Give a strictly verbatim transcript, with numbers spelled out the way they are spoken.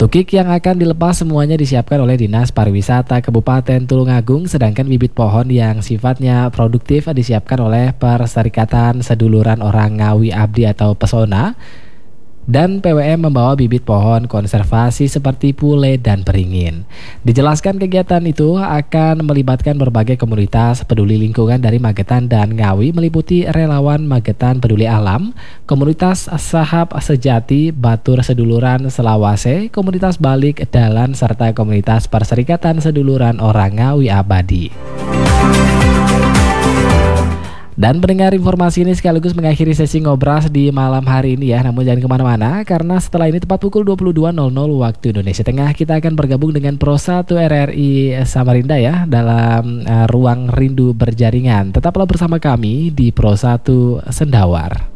Tukik yang akan dilepas semuanya disiapkan oleh Dinas Pariwisata Kabupaten Tulungagung, sedangkan bibit pohon yang sifatnya produktif disiapkan oleh Perserikatan Seduluran Orang Ngawi Abdi atau Pesona. Dan P W M membawa bibit pohon konservasi seperti pule dan beringin. Dijelaskan kegiatan itu akan melibatkan berbagai komunitas peduli lingkungan dari Magetan dan Ngawi, meliputi relawan Magetan Peduli Alam, komunitas Sahab Sejati Batur Seduluran Selawase, komunitas Balik Dalan, serta komunitas Perserikatan Seduluran Orang Ngawi Abadi. Dan pendengar, informasi ini sekaligus mengakhiri sesi ngobras di malam hari ini ya. Namun jangan kemana-mana, karena setelah ini tepat pukul dua puluh dua nol nol waktu Indonesia Tengah, kita akan bergabung dengan Pro satu R R I Samarinda ya, dalam uh, ruang rindu berjaringan. Tetaplah bersama kami di Pro satu Sendawar.